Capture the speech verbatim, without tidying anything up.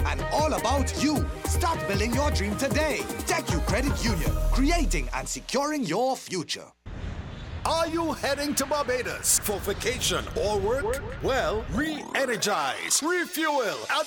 and all about you. Start building your dream today. TechU Credit Union, creating and securing your future. Are you heading to Barbados for vacation or work? Well, re-energize, refuel, and